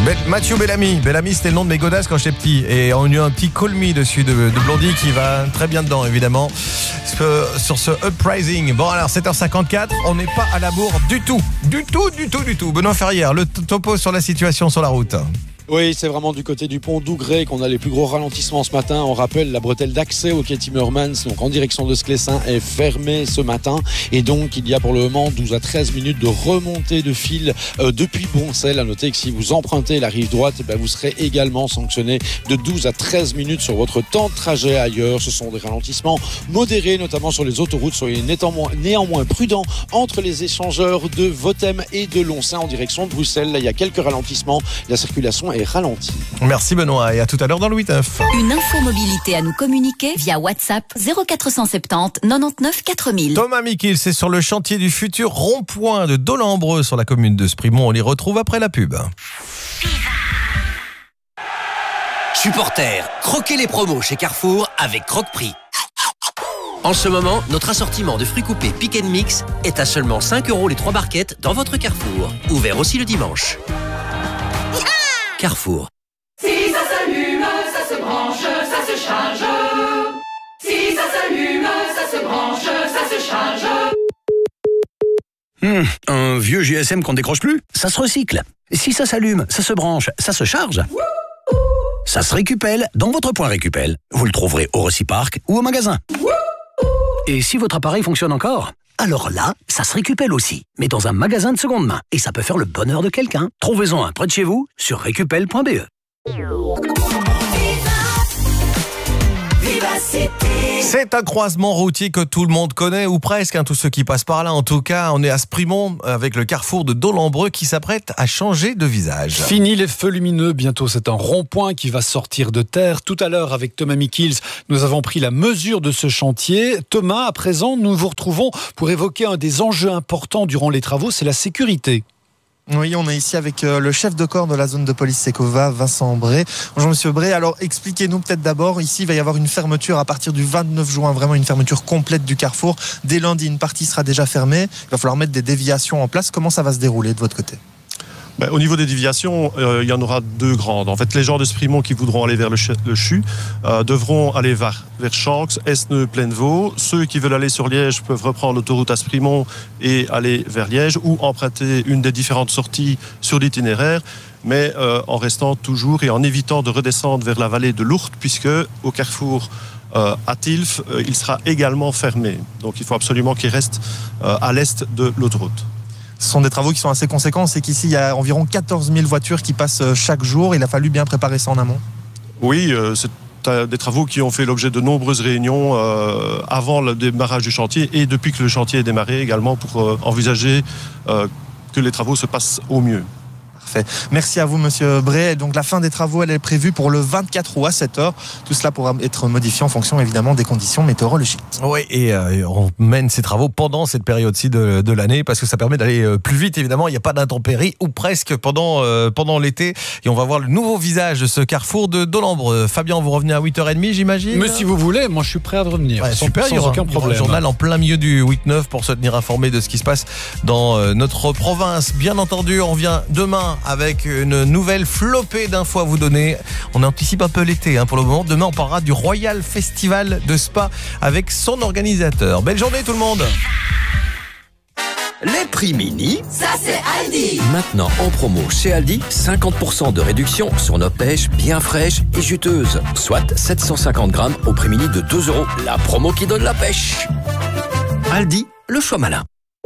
Mathieu Bellamy. Bellamy, c'était le nom de mes godasses quand j'étais petit. Et on a eu un petit call me dessus de Blondie qui va très bien dedans, évidemment. Sur ce Uprising. Bon, alors, 7h54, on n'est pas à la bourre du tout. Du tout. Benoît Ferrière, le topo sur la situation sur la route. Oui, c'est vraiment du côté du pont Dougray qu'on a les plus gros ralentissements ce matin. On rappelle, la bretelle d'accès au quai Timmermans, donc en direction de Sclessin, est fermée ce matin. Et donc, il y a pour le moment 12 à 13 minutes de remontée de fil depuis Boncel. À noter que si vous empruntez la rive droite, vous serez également sanctionné de 12 à 13 minutes sur votre temps de trajet ailleurs. Ce sont des ralentissements modérés, notamment sur les autoroutes. Soyez néanmoins prudents entre les échangeurs de Votem et de Loncin en direction de Bruxelles. Là, il y a quelques ralentissements. La circulation est ralenti. Merci Benoît et à tout à l'heure dans le 8-9. Une info mobilité à nous communiquer via WhatsApp 0470 99 4000. Thomas Mikil, c'est sur le chantier du futur rond-point de Dolembreux sur la commune de Sprimont. On les retrouve après la pub. Supporters, croquez les promos chez Carrefour avec Croque-Prix. En ce moment, notre assortiment de fruits coupés Pick & Mix est à seulement 5 € les 3 barquettes dans votre Carrefour. Ouvert aussi le dimanche. Carrefour. Si ça s'allume, ça se branche, ça se charge. Si ça s'allume, ça se branche, ça se charge. Un vieux GSM qu'on décroche plus, ça se recycle. Si ça s'allume, ça se branche, ça se charge. Ça se récupère dans votre point Récupel. Vous le trouverez au Reciparc ou au magasin. Et si votre appareil fonctionne encore, alors là, ça se récupère aussi, mais dans un magasin de seconde main. Et ça peut faire le bonheur de quelqu'un. Trouvez-en un près de chez vous sur récupel.be. C'est un croisement routier que tout le monde connaît, ou presque, tous ceux qui passent par là. En tout cas, on est à Sprimont avec le carrefour de Dolembreux qui s'apprête à changer de visage. Fini les feux lumineux, bientôt c'est un rond-point qui va sortir de terre. Tout à l'heure, avec Thomas Mikils, nous avons pris la mesure de ce chantier. Thomas, à présent, nous vous retrouvons pour évoquer un des enjeux importants durant les travaux, c'est la sécurité. Oui, on est ici avec le chef de corps de la zone de police Sécova, Vincent Bray. Bonjour Monsieur Bray, alors expliquez-nous peut-être d'abord, ici il va y avoir une fermeture à partir du 29 juin, vraiment une fermeture complète du carrefour. Dès lundi, une partie sera déjà fermée, il va falloir mettre des déviations en place. Comment ça va se dérouler de votre côté ? Au niveau des déviations, il y en aura 2 grandes. En fait, les gens de Sprimont qui voudront aller vers le CHU devront aller vers Chanx, Esneux, Plainevaux. Ceux qui veulent aller sur Liège peuvent reprendre l'autoroute à Sprimont et aller vers Liège ou emprunter une des différentes sorties sur l'itinéraire, mais en restant toujours et en évitant de redescendre vers la vallée de l'Ourthe, puisque au carrefour à Tilf, il sera également fermé. Donc il faut absolument qu'il reste à l'est de l'autoroute. Ce sont des travaux qui sont assez conséquents. C'est qu'ici, il y a environ 14 000 voitures qui passent chaque jour. Il a fallu bien préparer ça en amont. Oui, c'est des travaux qui ont fait l'objet de nombreuses réunions avant le démarrage du chantier et depuis que le chantier est démarré également pour envisager que les travaux se passent au mieux. Parfait. Merci à vous, Monsieur Bray. Donc, la fin des travaux, elle est prévue pour le 24 août à 7h. Tout cela pourra être modifié en fonction, évidemment, des conditions météorologiques. Oui, et on mène ces travaux pendant cette période-ci de l'année parce que ça permet d'aller plus vite, évidemment. Il n'y a pas d'intempéries ou presque pendant l'été. Et on va voir le nouveau visage de ce carrefour de Dolembreux. Fabien, vous revenez à 8h30, j'imagine ? Mais si vous voulez, moi je suis prêt à revenir. Ouais, super, sans aucun problème. Un journal en plein milieu du 8-9 pour se tenir informé de ce qui se passe dans notre province. Bien entendu, on vient demain avec une nouvelle flopée d'infos à vous donner. On anticipe un peu l'été pour le moment. Demain, on parlera du Royal Festival de Spa avec son organisateur. Belle journée tout le monde. Les prix mini, Ça c'est Aldi. maintenant en promo chez Aldi, 50% de réduction sur nos pêches bien fraîches et juteuses. Soit 750 grammes au prix mini de 2 €. La promo qui donne la pêche. Aldi, le choix malin.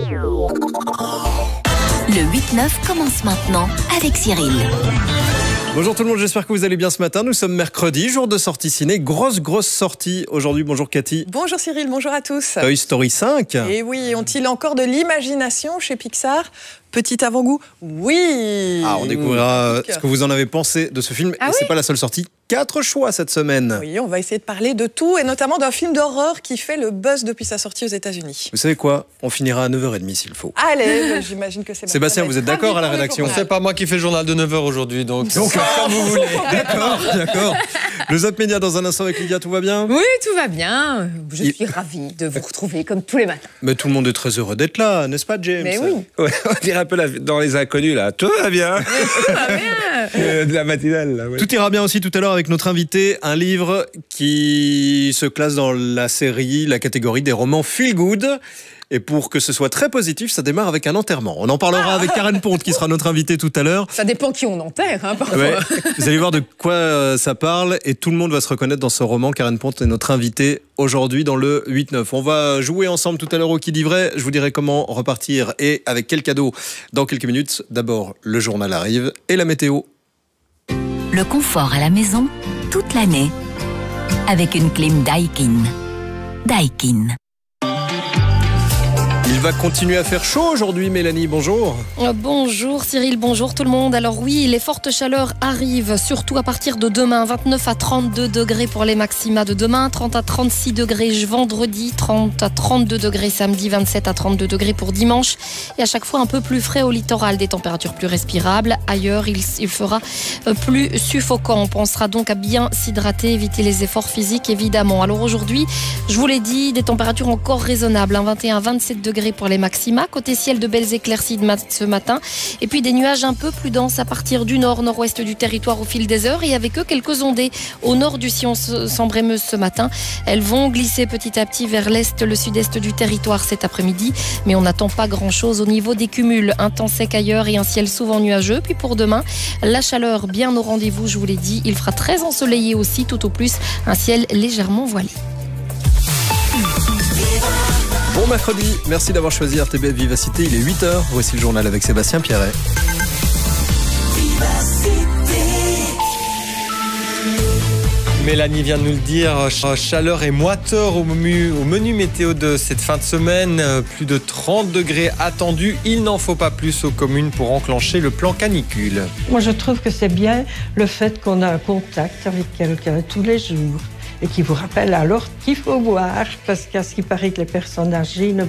Le 8-9 commence maintenant avec Cyril. Bonjour tout le monde, j'espère que vous allez bien ce matin. Nous sommes mercredi, jour de sortie ciné. Grosse sortie aujourd'hui. Bonjour Cathy. Bonjour Cyril, bonjour à tous. Toy Story 5. Et oui, ont-ils encore de l'imagination chez Pixar ? Petit avant-goût, oui. On découvrira ce que vous en avez pensé de ce film. Et c'est pas la seule sortie. 4 choix cette semaine. Oui, on va essayer de parler de tout et notamment d'un film d'horreur qui fait le buzz depuis sa sortie aux États-Unis. Vous savez quoi ? On finira à 9h30 s'il faut. Allez, j'imagine que c'est Sébastien, vous êtes d'accord à la rédaction ? C'est pas moi qui fais le journal de 9h aujourd'hui, donc comme vous voulez. D'accord. Le Zap Média dans un instant avec Lydia, tout va bien? Oui, tout va bien. Je suis ravie de vous retrouver comme tous les matins. Mais tout le monde est très heureux d'être là, n'est-ce pas, James? Mais oui. Ouais, on dirait un peu dans Les Inconnus, là. Tout va bien. Tout va bien. De la matinale, là. Ouais. Tout ira bien aussi tout à l'heure avec notre invité, un livre qui se classe dans la catégorie des romans feel good. Et pour que ce soit très positif, ça démarre avec un enterrement. On en parlera avec Karen Ponte qui sera notre invitée tout à l'heure. Ça dépend qui on enterre, hein, parfois. Ouais. Vous allez voir de quoi ça parle et tout le monde va se reconnaître dans ce roman. Karen Ponte est notre invitée aujourd'hui dans le 8-9. On va jouer ensemble tout à l'heure au Qui dit vrai. Je vous dirai comment repartir et avec quel cadeau dans quelques minutes. D'abord, le journal arrive et la météo. Le confort à la maison, toute l'année. Avec une clim Daikin. Daikin. Il va continuer à faire chaud aujourd'hui, Mélanie, bonjour. Bonjour Cyril, bonjour tout le monde. Alors oui, les fortes chaleurs arrivent, surtout à partir de demain. 29 à 32 degrés pour les maxima de demain, 30 à 36 degrés vendredi, 30 à 32 degrés samedi, 27 à 32 degrés pour dimanche. Et à chaque fois un peu plus frais au littoral, des températures plus respirables. Ailleurs, il fera plus suffocant. On pensera donc à bien s'hydrater, éviter les efforts physiques évidemment. Alors aujourd'hui, je vous l'ai dit, des températures encore raisonnables, 21 à 27 degrés pour les maxima. Côté ciel, de belles éclaircies ce matin. Et puis des nuages un peu plus denses à partir du nord-nord-ouest du territoire au fil des heures. Et avec eux, quelques ondées au nord du sillon Sambre-et-Meuse ce matin. Elles vont glisser petit à petit vers l'est, le sud-est du territoire cet après-midi. Mais on n'attend pas grand-chose au niveau des cumuls. Un temps sec ailleurs et un ciel souvent nuageux. Puis pour demain, la chaleur bien au rendez-vous, je vous l'ai dit. Il fera très ensoleillé aussi, tout au plus un ciel légèrement voilé. Bon mercredi, merci d'avoir choisi RTBF Vivacité, il est 8h, voici le journal avec Sébastien Pierret. Mélanie vient de nous le dire, chaleur et moiteur au menu météo de cette fin de semaine. Plus de 30 degrés attendus. Il n'en faut pas plus aux communes pour enclencher le plan canicule. Moi, je trouve que c'est bien le fait qu'on a un contact avec quelqu'un tous les jours et qui vous rappelle alors qu'il faut boire, parce qu'à ce qui paraît que les personnes âgées ne